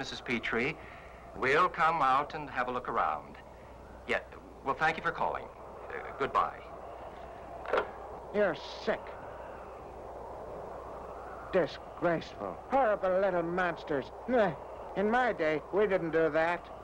Mrs. Petrie. We'll come out and have a look around. Yeah, well, thank you for calling. Goodbye. You're sick. Disgraceful. Horrible little monsters. In my day, we didn't do that.